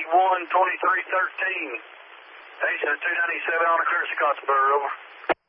12313. Station 297 on a courtesy call to Bird, over.